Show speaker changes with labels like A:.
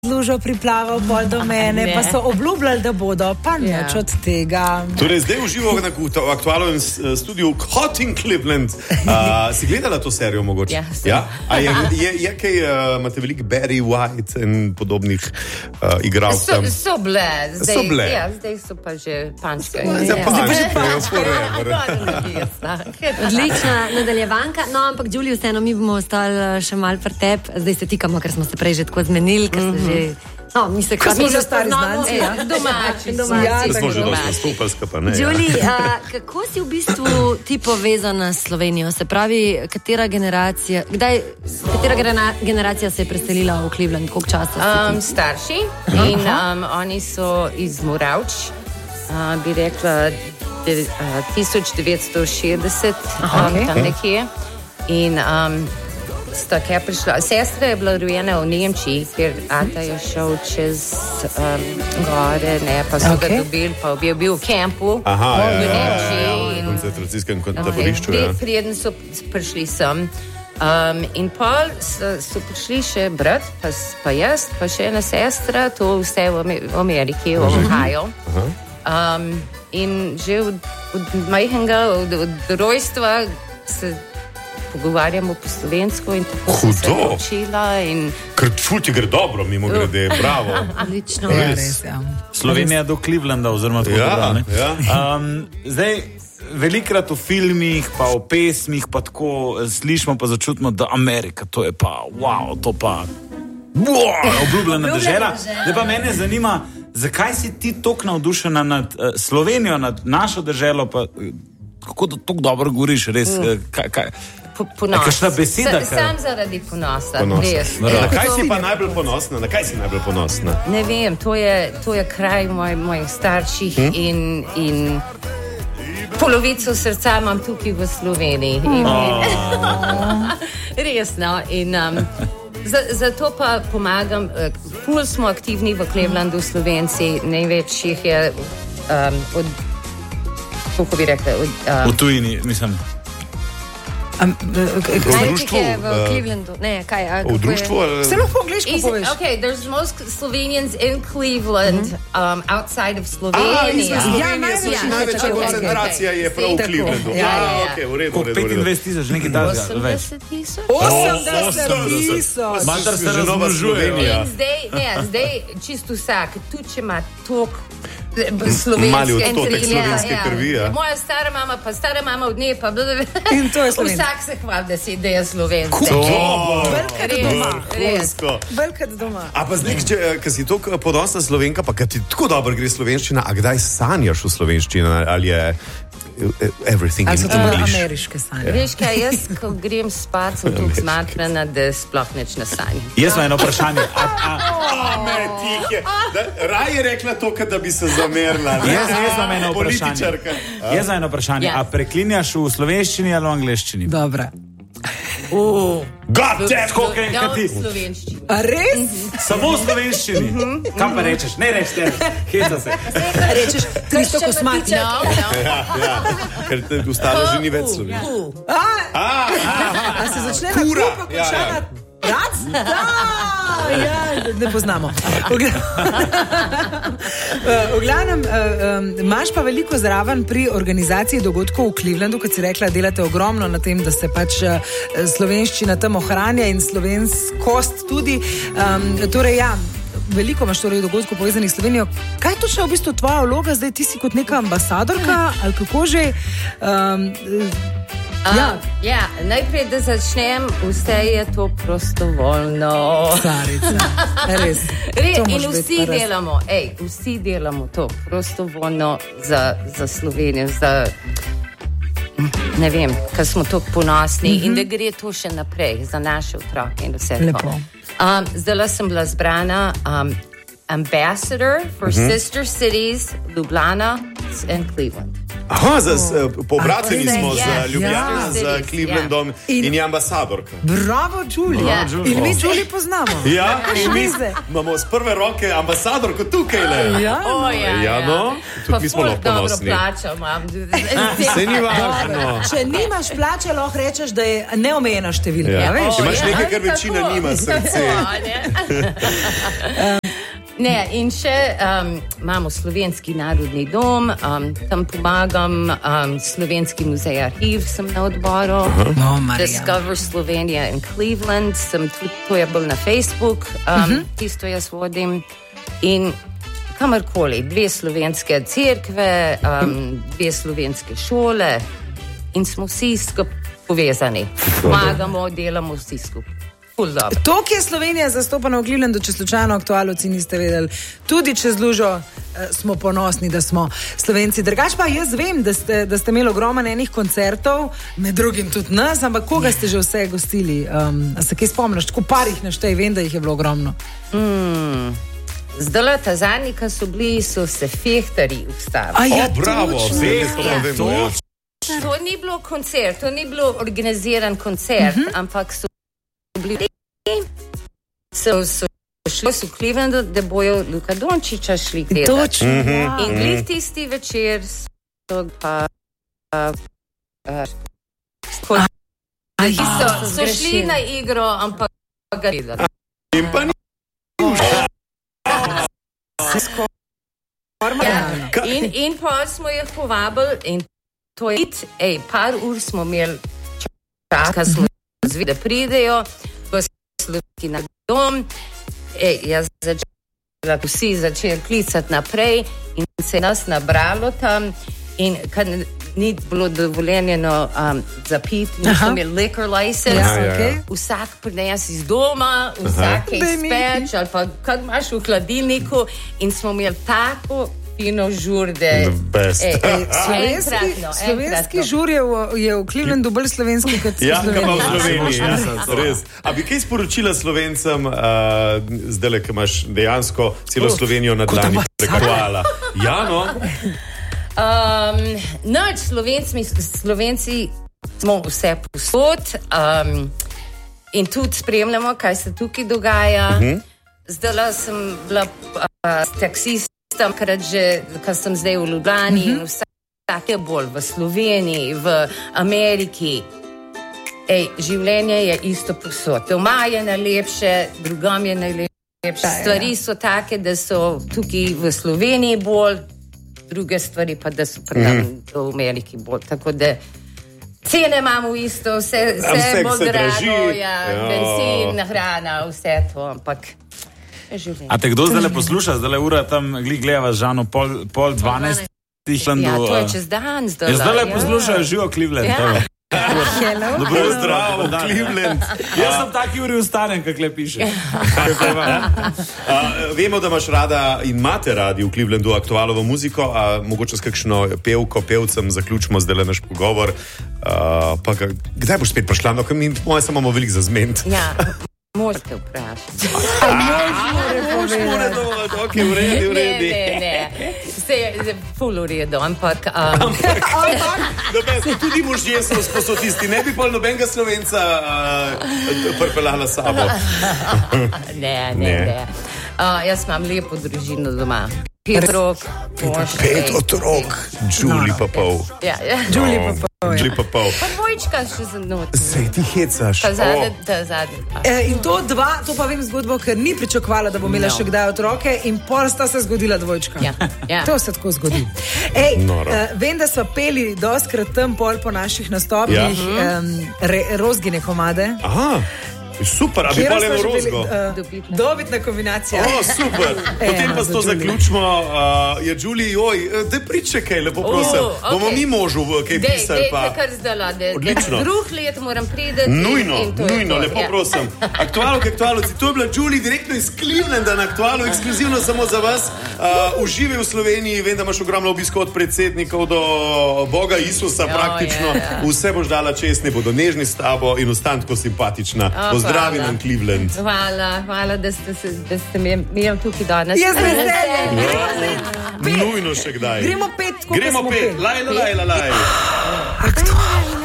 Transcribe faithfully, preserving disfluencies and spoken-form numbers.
A: Lužo priplaval bolj do mene,
B: ne.
A: pa so obljubljali, da bodo, pa
B: Ja.
A: nič od tega.
C: Torej, zdaj uživo na v aktualnem eh, studiu Hot in Cleveland. Uh, si gledala to serijo mogoče?
B: Ja, sem.
C: Ja? A je, je, je kaj, uh, imate veliko Barry White in podobnih uh, igralcev?
B: So, so bile, zdaj,
C: So bile.
B: Ja, zdaj so pa že pančke.
C: Zdaj
B: Ja.
C: pa
A: Zdaj pa že
C: pančke,
A: pančke.
C: forever.
D: Odlična nadaljevanka, no ampak Julij, vseeno mi bomo ostali še malo pri tebi, zdaj se tikamo, ker smo se prej že tako zmenili, ker se že... No, mi se
A: Ko smo
D: mi
A: že
D: se
A: stari
D: poznamo,
A: znanci,
D: ja.
A: ja.
B: Domači,
D: Domači.
A: Ja,
C: Da smo že
A: tako.
C: dosti skupaj, pa ne. Ja.
D: Julij, a, kako si v bistvu ti povezana s Slovenijo? Se pravi, katera generacija, kdaj, katera genera- generacija se je preselila v Cleveland, koliko časa si ti?
B: Um, starši in um, oni so iz Moravč, uh, bi rekla de, uh, tisoč devetsto šestdeset,
A: Aha,
B: um,
A: okej.
B: tam nekje. In um, sta kaj prišla. Sestra je bila rojena v Nemčiji, ker ata je šel čez um, gore, ne, pa so
A: Okej.
B: ga dobili, pa je bil v kampu
C: Aha, ja,
B: v
C: ja, ja, ja,
B: Nemčiji.
C: v koncentracijskem
B: Okay.
C: taborišču. Ja.
B: Preden so prišli sem. Um, in pol so, so prišli še brat, pa, s- pa jaz, pa še ena sestra, to vse v Ame- v Ameriki, v Ohio. Um, in že od, od majhnega, od, od rojstva se pogovarjamo po slovensko in tako sem se
C: Hudo.
B: naučila. In,
C: Ker ful ti gre dobro, mimo grede, bravo.
D: Odlično.
A: Ja,
C: Res.
A: res, ja.
E: Slovenija do Clevelanda, oziroma tako
C: Ja,
E: dalje.
C: ja.
E: Um, zdaj, velikrat v filmih, pa v pesmih, pa tako eh, slišimo, pa začutimo, da Amerika, to je pa, wow, to pa, wow, obljubljena država. Zdaj pa mene zanima, zakaj si ti toliko navdušena nad uh, Slovenijo, nad našo državo, pa eh, kako da tako dobro govoriš, res, uh. kaj, kaj,
B: po, ponos.
E: A kakšna beseda,
B: Sa,
E: kaj?
B: sam zaradi ponosa.
C: Ponosa.
B: Res.
C: Na
B: Ja,
C: kaj
B: to-
C: si pa najbolj ponosna? Na kaj si najbolj ponosna?
B: Ne vem, to je, to je kraj moj, mojih starših hm? in, in polovico srca imam tukaj v Sloveniji. In, in, res, no. In, um, za, zato pa pomagam, uh, ful smo aktivni v Clevelandu, Slovenci, največ jih je um, od, kako bi rekla, od,
E: v
B: um,
E: tujini, mislim.
A: Am, k- k-
C: V
D: Največ
C: društvu,
D: jih je v
C: eh,
D: Clevelandu. Ne, kaj, a,
C: V
D: kako je?
C: društvu? ali-
A: Se lahko angliško
B: Easy.
A: poveš?
B: Okay, there's most Slovenians in Cleveland, um, outside of
C: A,
B: Slovenia.
C: izven Slovenije,
A: Ja, največ,
C: znači
A: ja,
C: največja
A: tako,
C: koncentracija je prav v
B: Tako.
C: Clevelandu.
A: Ja,
C: A,
B: ja, ja.
C: okej, v redu, v
E: Koliko
C: redu, v redu.
E: petindvajset tisoč, nekaj takega, več.
B: osemdeset tisoč?
A: osemdeset
C: osemdeset.
A: tisoč.
E: Mandar se
C: Že nova
E: razmnožujejo.
C: Slovenija.
B: In zdaj, ne, zdaj čisto vsak, tudi če ima tok
C: Mali
B: slovenske
C: odstotek
B: krvi,
C: slovenske krvi, ja.
B: Moja stara mama, pa stara mama od nje, pa
A: In to je Slovenija.
B: vsak se hvali, da si, da je Slovenc.
A: Velikrat
B: Res,
A: doma.
B: res.
C: Vrhunsko.
A: Velikrat doma.
C: A pa zdaj, če eh, ker si tako ponosna Slovenka, pa ker ti tako dobro gre slovenščina, a kdaj sanjaš v slovenščini ali je eh, everything
A: Ali
C: in
A: so to bolj
C: English?
A: ameriške sanje?
B: Veš kaj, jaz, ko grem spat, sem tako zmatrana, da sploh neč ne sanjam.
E: Jaz imam eno vprašanje. A, a,
C: Me tihe. Da- Raj je rekla to, kot da bi se zamerila. ne?
E: jaz, jaz imam eno vprašanje.
C: Političarka.
E: Jaz imam eno vprašanje.
B: Ja.
E: A preklinjaš v slovenščini ali v angleščini?
A: Dobro.
C: God damn,
E: Tako, kaj, kaj
B: Ja,
E: ti?
B: v slovenščini.
A: A res?
E: Samo v slovenščini. Kam pa rečeš? Ne rečeš, heca se.
A: Rečeš, Kristo kosmati.
B: No, no.
C: Ja, ja. Ker te ustalo že ni več slovenščine.
A: A se začne na
C: Kura.
A: kupa,
C: Ja,
A: konča
C: ja.
A: na rac? Da, ja, ne poznamo. V gla- Eh, v glavnem, eh, eh, imaš pa veliko zraven pri organizaciji dogodkov v Clevelandu, kot si rekla, delate ogromno na tem, da se pač eh, slovenščina tam ohranja in slovenskost tudi. Um, torej, ja, veliko imaš torej dogodkov povezanih s Slovenijo. Kaj je točno v bistvu tvoja vloga zdaj? Ti si kot neka ambasadorka ali kako že? Um, ja,
B: Um, ja, najprej, da začnem, vse je to prostovoljno.
A: Starica, res.
B: Re,
A: To
B: in
A: moraš biti
B: vsi
A: pa res.
B: delamo, ej, vsi delamo to prostovoljno za, za Slovenijo, za, ne vem, ker smo tako ponosni mm -hmm. in da gre to še naprej za naše otroke in vse
A: Lepo.
B: to. Um, zdaj sem bila zbrana um, ambassador for mm -hmm. sister cities Ljubljana and Cleveland.
C: Aha, za, s, pobraceni
B: A,
C: smo
B: ja,
C: z Ljubljano,
B: ja.
C: z Clevelandom
A: Ja.
C: in,
A: In-
C: in je ambasadorka.
A: Bravo, Julie.
B: Ja.
A: In mi Julie poznamo.
C: Ja, in mi
A: Veze.
C: imamo z prve roke ambasadorko tukaj. Le.
A: Ja,
B: O, ja,
C: Ja, no, tudi
B: Pa
C: mi smo
B: ful
C: lahko
B: dobro
C: ponosni.
B: plačo imam.
C: Se ni važno.
A: Če nimaš plače, lahko rečeš, da je neomejena številka.
C: Ja.
A: Ja. Veš?
C: Imaš
B: ja.
C: nekaj, kar večina
B: Tako.
C: nima, srce.
B: Tako, ne. Ne, in še um, imamo Slovenski narodni dom, um, tam pomagam, um, Slovenski muzej arhiv sem na odboru,
A: No, Marija.
B: Discover Slovenija in Cleveland, sem tudi, to je bolj na Facebook, um, uh -huh. tisto jaz vodim. In kamorkoli, dve slovenske cerkve, um, dve slovenske šole in smo vsi skupaj povezani. Pomagamo, delamo vsi skupaj. Ful dobro.
A: To, ki je Slovenija zastopana v Clevelandu, če slučajno aktualci niste vedeli, tudi čez lužo eh, smo ponosni, da smo Slovenci. Drugač pa jaz vem, da ste, da ste imeli ogromno enih koncertov, med drugim tudi nas, ampak koga ste že vse gostili? Um, a se kaj spomniš? Tako parih naštej, vem, da jih je bilo ogromno.
B: Mm. Zdaj, ta zadnji, ki so bili, so se fehtarji ustavili.
A: ja,
C: O, bravo,
A: točno.
C: vse to
B: Ja,
C: vemo. Ja.
B: To ni bilo koncert, to ni bilo organiziran koncert, uh -huh. ampak so bili so, so šli v Clevelandu, da bojo Luka Dončiča šli gledati.
A: Točno.
C: Mhm.
B: In glih tisti večer so pa uh, uh, skoli,
A: Aj,
B: so,
A: ja,
B: so
A: zgrešili.
B: šli na igro, ampak ga gledali.
C: In pa ni.
B: Ja. In, in pa smo jih povabili, in to je it, ej, par ur smo imeli časa, smo zvili, da pridejo v Slovenski narodni dom. Ej, jaz začela, vsi začeli klicati naprej in se je nas nabralo tam. In kad ni bilo dovoljeno um, za piti, nismo imeli liquor license.
A: Ja,
C: ja, ja.
A: okay.
B: Vsak prines iz doma, vsak je
A: Daj mi.
B: speč, ali pa kaj imaš v hladilniku. In smo imeli tako fino žurde.
C: The best.
B: Ej, ej,
A: Slovenski,
B: enkratno,
A: slovenski
B: enkratno.
A: žur je v, je v Clevelandu bolj slovenski kot
C: Ja, kaj pa v
A: Sloveniji.
C: Sloveniji. Ja, res. A bi kaj sporočila Slovencem, uh, zdaj, ki imaš dejansko celo Slovenijo na dlani prekovala? Ja, no.
B: Um, noč, Slovenci, Slovenci smo vse posod um, in tudi spremljamo, kaj se tukaj dogaja. Uh -huh. Zdaj sem bila uh, s taksistom, krat že, kar sem zdaj v Ljubljani, uh -huh. in vsak je bolj v Sloveniji, v Ameriki. Ej, življenje je isto posod. Doma je najlepše, drugam je najlepše. Stvari so take, da so tukaj v Sloveniji bolj, druge stvari pa, da so pri nam mm. v Ameriki bolj. Tako da cene imamo isto, vse, vse,
C: vse
B: bolj
C: se draži.
B: drago, ja,
C: Ja.
B: benzin, hrana, vse to, ampak je življenje.
E: A te kdo zdaj le posluša, zdaj le ura tam glih gleda z Žano pol, pol dvanajst.
B: Ja, to je čez dan zdaj.
E: Ja, zdaj le poslušajo živo Cleveland.
B: Ja.
A: Hello.
C: Dobro, zdravo, Cleveland.
E: Jaz sem taki uri ustanem, kak le piše. Kako je vam?
C: Uh, vemo, da imaš rada in imate radi v Clevelandu aktualovo muziko, a mogoče s kakšno pevko, pevcem zaključimo zdaj le naš pogovor. Uh, pa, k- kdaj boš spet prišla? No, ker mi moje samo imamo veliko za zment.
B: Ja, možete vprašati.
C: Ok, v redu, v
B: Ne,
C: redu.
B: ne, ne. Se je ful v redu, ampak... Um,
C: Dobe, tudi možje so sposotisti, ne bi pol nobenega Slovenca uh, pripeljala s sabo.
B: ne, ne,
C: Ne.
B: ne. Uh, jaz imam lepo družino doma. Pet otrok, mož.
C: Pet
B: ej,
C: otrok, Julie pa pol.
B: Ja, ja.
A: Julie pa pol, ja.
C: Julie pa pol.
B: Pa dvojčka še za noč.
C: Sej ti hecaš.
B: Ta zadnji,
C: O,
B: ta zadnji. pa.
A: E, in to dva, to pa vem zgodbo, ker ni pričakovala, da bo imela
B: No.
A: še kdaj otroke, in pol sta se zgodila dvojčka.
B: Ja, ja.
A: To se tako zgodi. Ej,
C: Noro.
A: uh, vem, da so peli doskrat tam pol po naših nastopih
C: Ja.
A: ja. um, re, rozgine komade.
C: Aha, super, a bi
A: Kjero
C: pol
A: smo
C: eno
A: že bili,
C: rozgo.
A: uh,
B: Dobitna.
A: Dobitna kombinacija.
C: O, super. Potem pa
A: Ja,
C: s
A: za
C: to
A: Julie.
C: zaključimo. Uh, je Julie, joj, da pričakaj, lepo prosim.
B: O, okej.
C: Bomo mi možu v kaj
B: Dej,
C: pisali
B: dej,
C: pa.
B: te kar zdala, da
C: Odlično.
B: drug let moram priti.
C: Nujno,
B: in, in to je
C: nujno,
B: to,
C: lepo
B: ja.
C: prosim. Aktualno, aktualci, to je bila Julie direktno iz Clevelanda na aktualno, ekskluzivno samo za vas. Uh, uživaj v Sloveniji, vem, da imaš ogromno obiskov od predsednikov do Boga Isusa
B: Jo,
C: praktično.
B: je, ja.
C: Vse boš dala čest, ne bodo nežni s tabo in ostan tako simpatična.
B: O,
C: Pozdrav. Pozdravi nam Cleveland.
B: Hvala, hvala, da ste, se, da ste me imeli tukaj danes.
A: Jaz z veseljem.
C: Nujno še kdaj.
A: Gremo pet,
C: Gremo pet, laj, laj, laj, laj.
A: Aktualno.